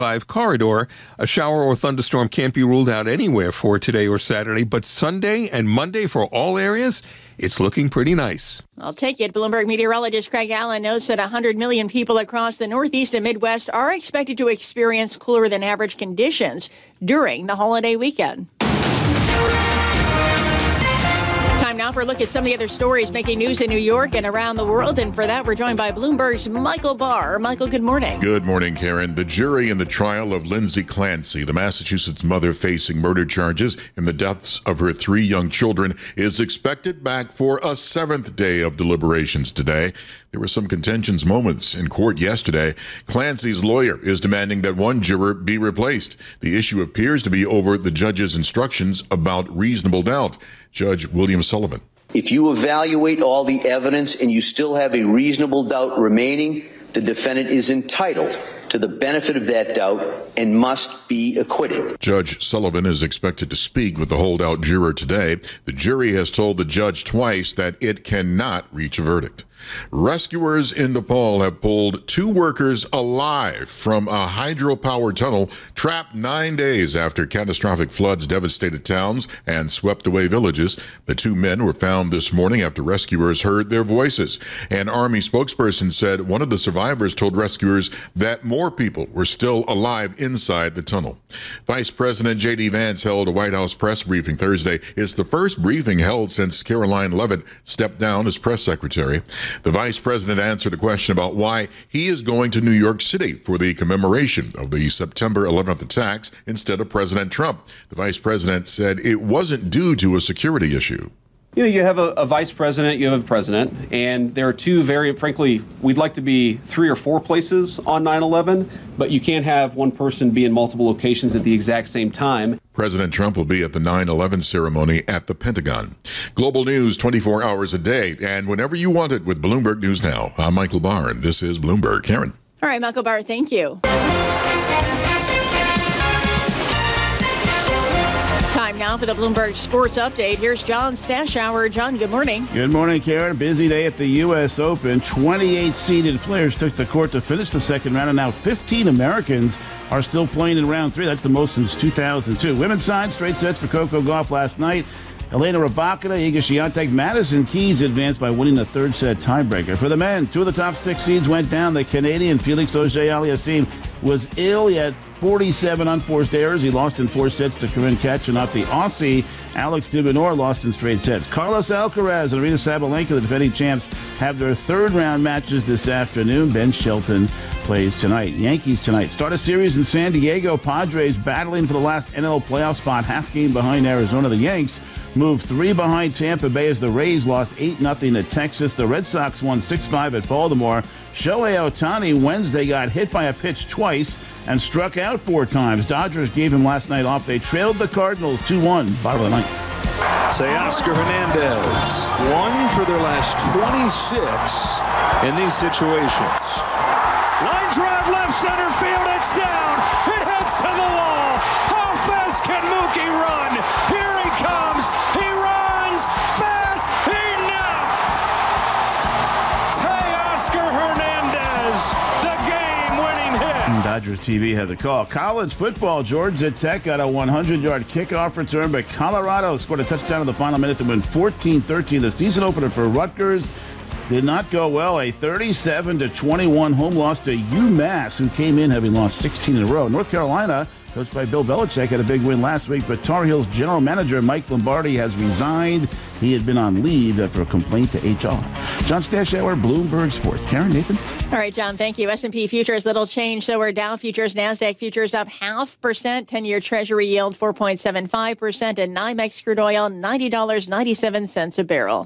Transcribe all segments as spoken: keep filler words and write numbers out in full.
five corridor. A shower or thunderstorm can't be ruled out anywhere for today or Saturday, but Sunday and Monday for all areas, it's looking pretty nice. I'll take it. Bloomberg meteorologist Craig Allen notes that one hundred million people across the Northeast and Midwest are expected to experience cooler than average conditions during the holiday weekend. Time now for a look at some of the other stories making news in New York and around the world. And for that, we're joined by Bloomberg's Michael Barr. Michael, good morning. Good morning, Karen. The jury in the trial of Lindsay Clancy, the Massachusetts mother facing murder charges in the deaths of her three young children, is expected back for a seventh day of deliberations today. There were some contentious moments in court yesterday. Clancy's lawyer is demanding that one juror be replaced. The issue appears to be over the judge's instructions about reasonable doubt. Judge William Sullivan. If you evaluate all the evidence and you still have a reasonable doubt remaining, the defendant is entitled to the benefit of that doubt and must be acquitted. Judge Sullivan is expected to speak with the holdout juror today. The jury has told the judge twice that it cannot reach a verdict. Rescuers in Nepal have pulled two workers alive from a hydropower tunnel trapped nine days after catastrophic floods devastated towns and swept away villages. The two men were found this morning after rescuers heard their voices. An Army spokesperson said one of the survivors told rescuers that more people were still alive inside the tunnel. Vice President J D Vance held a White House press briefing Thursday. It's the first briefing held since Caroline Leavitt stepped down as press secretary. The vice president answered a question about why he is going to New York City for the commemoration of the September eleventh attacks instead of President Trump. The vice president said it wasn't due to a security issue. You know, you have a, a vice president, you have a president, and there are two very, frankly, we'd like to be three or four places on nine eleven, but you can't have one person be in multiple locations at the exact same time. President Trump will be at the nine eleven ceremony at the Pentagon. Global news twenty-four hours a day, and whenever you want it with Bloomberg News Now. I'm Michael Barr, and this is Bloomberg. Karen. All right, Michael Barr, thank you. Time now for the Bloomberg Sports Update. Here's John Stashower. John, good morning. Good morning, Karen. Busy day at the U S Open. twenty-eight seeded players took the court to finish the second round, and now fifteen Americans are still playing in round three. That's the most since two thousand two. Women's side, straight sets for Coco Gauff last night. Elena Rybakina, Iga Swiatek, Madison Keys advanced by winning the third set tiebreaker. For the men, two of the top six seeds went down. The Canadian Felix Auger-Aliassime was ill. He had forty-seven unforced errors. He lost in four sets to Corinne Khachanov. The Aussie Alex de Minaur lost in straight sets. Carlos Alcaraz and Aryna Sabalenka, the defending champs, have their third round matches this afternoon. Ben Shelton plays tonight. Yankees tonight start a series in San Diego. Padres battling for the last N L playoff spot, half game behind Arizona. The Yanks moved three behind Tampa Bay as the Rays lost eight nothing to Texas. The Red Sox won six five at Baltimore. Shohei Ohtani Wednesday got hit by a pitch twice and struck out four times. Dodgers gave him last night off. They trailed the Cardinals two one, bottom of the ninth. Teoscar Hernandez, one for their last twenty-six in these situations. Line drive left center field, it's down. It heads to the wall. How fast can Mookie run? Here he comes. He runs fast enough. Teoscar Hernandez, the game-winning hit. Dodgers T V had the call. College football, Georgia Tech got a one hundred yard kickoff return, but Colorado scored a touchdown in the final minute to win fourteen thirteen. The season opener for Rutgers did not go well. A thirty-seven to twenty-one home loss to UMass, who came in having lost sixteen in a row. North Carolina, coached by Bill Belichick, had a big win last week, but Tar Heels general manager Mike Lombardi has resigned. He had been on leave after a complaint to H R. John Stashower, Bloomberg Sports. Karen, Nathan? All right, John, thank you. S and P futures, little change. So are Dow futures, NASDAQ futures up half percent. ten-year Treasury yield, four point seven five percent. And NYMEX crude oil, ninety dollars and ninety-seven cents a barrel.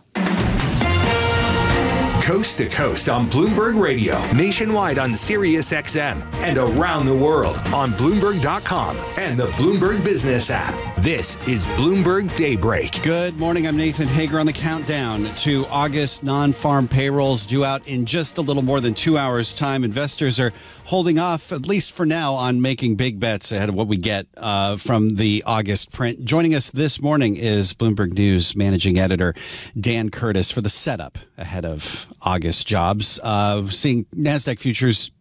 Coast to coast on Bloomberg Radio, nationwide on Sirius X M, and around the world on Bloomberg dot com and the Bloomberg Business app. This is Bloomberg Daybreak. Good morning. I'm Nathan Hager on the countdown to August non-farm payrolls due out in just a little more than two hours' time. Investors are holding off, at least for now, on making big bets ahead of what we get uh, from the August print. Joining us this morning is Bloomberg News managing editor Dan Curtis for the setup ahead of August jobs. Uh, seeing NASDAQ futures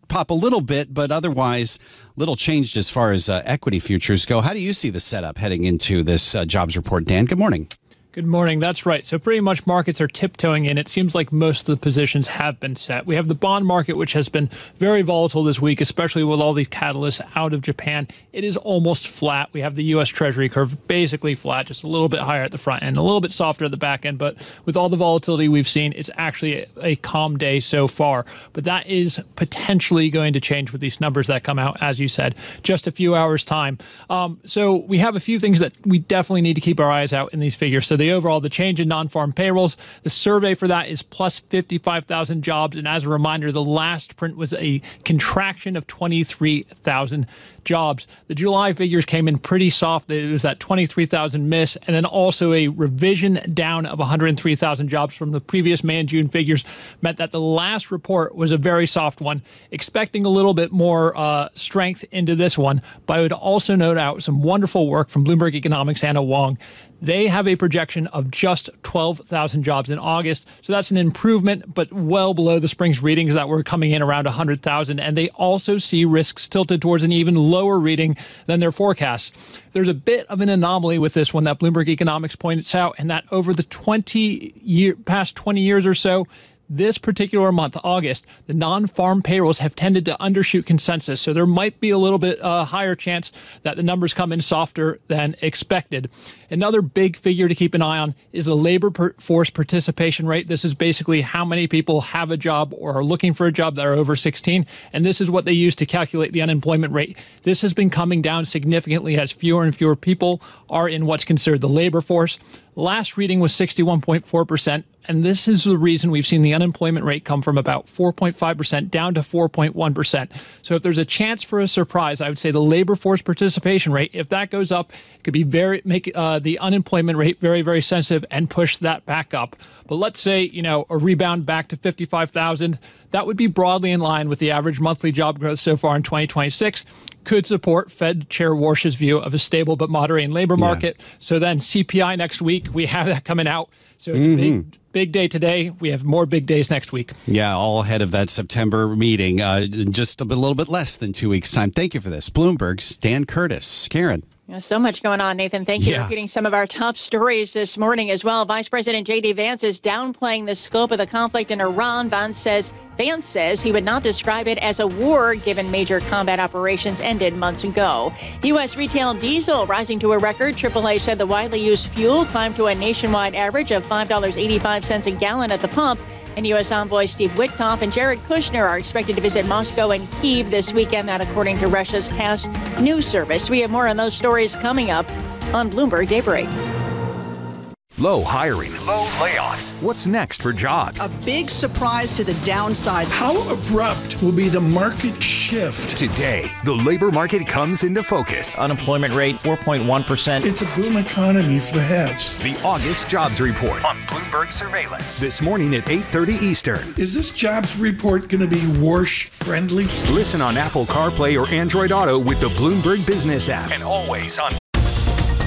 pop a little bit, but otherwise little changed as far as uh, equity futures go. How do you see the setup heading into this uh, jobs report, Dan? Good morning. Good morning. That's right. So pretty much markets are tiptoeing in. It seems like most of the positions have been set. We have the bond market, which has been very volatile this week, especially with all these catalysts out of Japan. It is almost flat. We have the U S Treasury curve basically flat, just a little bit higher at the front end, a little bit softer at the back end. But with all the volatility we've seen, it's actually a, a calm day so far. But that is potentially going to change with these numbers that come out, as you said, just a few hours' time. Um, so we have a few things that we definitely need to keep our eyes out in these figures. So the overall, the change in non-farm payrolls, the survey for that is plus fifty-five thousand jobs. And as a reminder, the last print was a contraction of twenty-three thousand jobs. The July figures came in pretty soft. It was that twenty-three thousand miss, and then also a revision down of one hundred three thousand jobs from the previous May and June figures meant that the last report was a very soft one, expecting a little bit more uh, strength into this one. But I would also note out some wonderful work from Bloomberg Economics' Anna Wong. They have a projection of just twelve thousand jobs in August. So that's an improvement, but well below the spring's readings that were coming in around one hundred thousand. And they also see risks tilted towards an even lower reading than their forecasts. There's a bit of an anomaly with this one that Bloomberg Economics points out, and that over the twenty year, past twenty years or so, this particular month, August, the non-farm payrolls have tended to undershoot consensus. So there might be a little bit uh, higher chance that the numbers come in softer than expected. Another big figure to keep an eye on is the labor per- force participation rate. This is basically how many people have a job or are looking for a job that are over sixteen. And this is what they use to calculate the unemployment rate. This has been coming down significantly as fewer and fewer people are in what's considered the labor force. Last reading was sixty-one point four percent. And this is the reason we've seen the unemployment rate come from about four point five percent down to four point one percent. So if there's a chance for a surprise, I would say the labor force participation rate, if that goes up, it could be very make uh, the unemployment rate very, very sensitive and push that back up. But let's say, you know, a rebound back to fifty-five thousand, that would be broadly in line with the average monthly job growth so far in twenty twenty-six. Could support Fed Chair Warsh's view of a stable but moderating labor market. Yeah. So then C P I next week, we have that coming out. So it's mm-hmm. a big, big day today. We have more big days next week. Yeah, all ahead of that September meeting, uh, in just a, bit, a little bit less than two weeks' time. Thank you for this. Bloomberg's Dan Curtis. Karen. Yeah, so much going on, Nathan. Thank you yeah. for getting some of our top stories this morning as well. Vice President J D. Vance is downplaying the scope of the conflict in Iran. Vance says, Vance says he would not describe it as a war, given major combat operations ended months ago. U S retail diesel rising to a record. triple A said the widely used fuel climbed to a nationwide average of five dollars and eighty-five cents a gallon at the pump. And U S envoy Steve Witkoff and Jared Kushner are expected to visit Moscow and Kyiv this weekend, that according to Russia's TASS news service. We have more on those stories coming up on Bloomberg Daybreak. Low hiring, low layoffs. What's next for jobs? A big surprise to the downside. How abrupt will be the market shift? Today, the labor market comes into focus. Unemployment rate, four point one percent. It's a boom economy for the heads. The August Jobs Report on Bloomberg Surveillance. This morning at eight thirty Eastern. Is this jobs report going to be Warsh friendly? Listen on Apple CarPlay or Android Auto with the Bloomberg Business app. And always on